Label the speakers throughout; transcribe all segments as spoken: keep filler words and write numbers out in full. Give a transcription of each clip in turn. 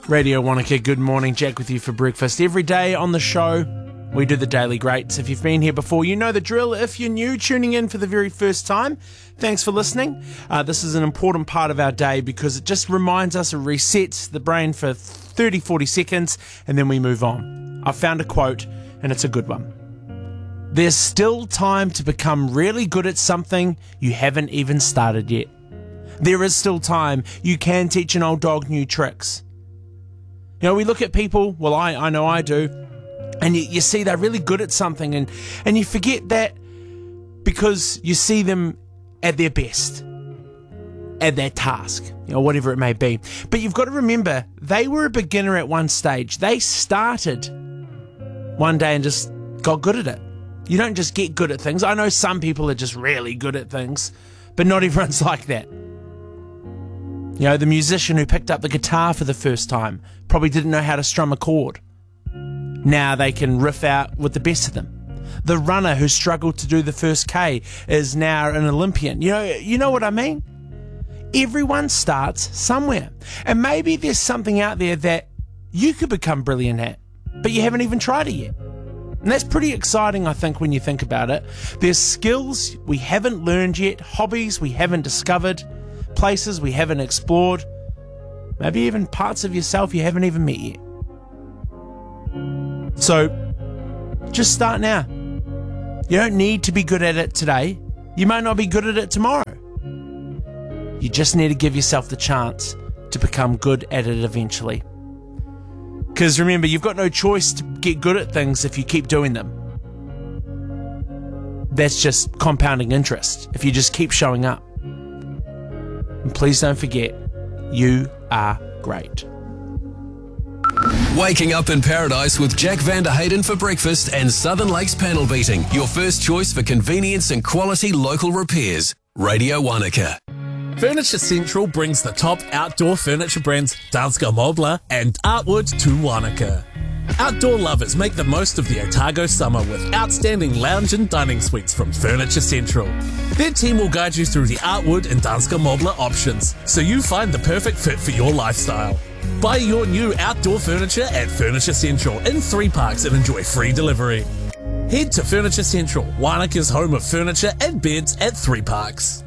Speaker 1: Radio Wanaka, good morning. Jack with you for breakfast. Every day on the show, we do the Daily Greats. If you've been here before, you know the drill. If you're new, tuning in for the very first time, thanks for listening. Uh, this is an important part of our day because it just reminds us, it resets the brain for thirty, forty seconds, and then we move on. I found a quote, and it's a good one. There's still time to become really good at something you haven't even started yet. There is still time. You can teach an old dog new tricks. You know, we look at people, well, I, I know I do, and you, you see they're really good at something, and, and you forget that because you see them at their best, at their task, you know, whatever it may be. But you've got to remember, they were a beginner at one stage. They started one day and just got good at it. You don't just get good at things. I know some people are just really good at things, but not everyone's like that. You know, the musician who picked up the guitar for the first time probably didn't know how to strum a chord. Now they can riff out with the best of them. The runner who struggled to do the first K is now an Olympian. You know, you know what I mean? Everyone starts somewhere. And maybe there's something out there that you could become brilliant at, but you haven't even tried it yet. And that's pretty exciting, I think, when you think about it. There's skills we haven't learned yet, hobbies we haven't discovered, places we haven't explored, maybe even parts of yourself you haven't even met yet. So, just start now. You don't need to be good at it today. You might not be good at it tomorrow. You just need to give yourself the chance to become good at it eventually. Because remember, you've got no choice to get good at things if you keep doing them. That's just compounding interest if you just keep showing up. And please don't forget, you are great.
Speaker 2: Waking up in paradise with Jack van der Hayden for breakfast and Southern Lakes Panel Beating. Your first choice for convenience and quality local repairs. Radio Wanaka.
Speaker 3: Furniture Central brings the top outdoor furniture brands Danska Möbler and Artwood to Wanaka. Outdoor lovers make the most of the Otago summer with outstanding lounge and dining suites from Furniture Central. Their team will guide you through the Artwood and Danska Möbler options so you find the perfect fit for your lifestyle. Buy your new outdoor furniture at Furniture Central in three parks and enjoy free delivery. Head to Furniture Central, Wanaka's home of furniture and beds at three parks.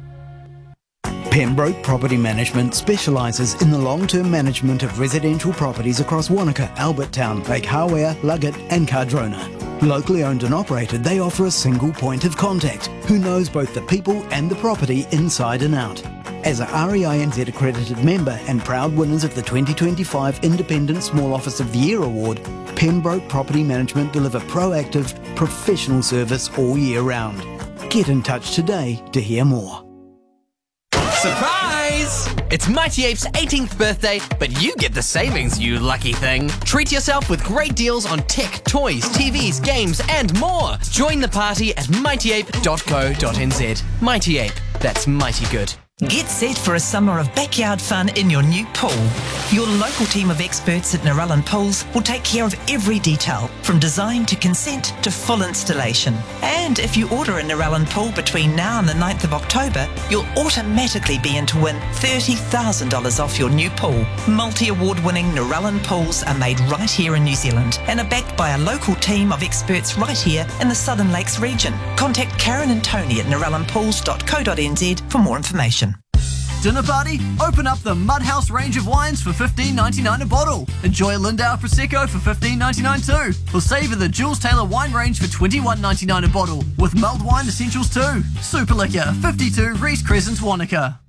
Speaker 4: Pembroke Property Management specialises in the long-term management of residential properties across Wanaka, Albertown, Lake Hawea, Luggett and Cardrona. Locally owned and operated, they offer a single point of contact who knows both the people and the property inside and out. As a R E I N Z accredited member and proud winners of the twenty twenty-five Independent Small Office of the Year Award, Pembroke Property Management deliver proactive, professional service all year round. Get in touch today to hear more.
Speaker 5: Surprise! It's Mighty Ape's eighteenth birthday, but you get the savings, you lucky thing. Treat yourself with great deals on tech, toys, T Vs, games, and more. Join the party at mighty ape dot co dot n z. Mighty Ape, that's mighty good.
Speaker 6: Get set for a summer of backyard fun in your new pool. Your local team of experts at Narellan Pools will take care of every detail, from design to consent to full installation. And if you order a Narellan pool between now and the ninth of October, you'll automatically be in to win thirty thousand dollars off your new pool. Multi-award winning Narellan Pools are made right here in New Zealand and are backed by a local team of experts right here in the Southern Lakes region. Contact Karen and Tony at narellan pools dot co dot n z for more information.
Speaker 7: Dinner party? Open up the Mudhouse range of wines for fifteen ninety-nine a bottle. Enjoy Lindauer Prosecco for fifteen ninety-nine too. Or savour the Jules Taylor wine range for twenty-one ninety-nine a bottle with mulled wine essentials too. Super Liquor, fifty-two Reese Crescent, Wanaka.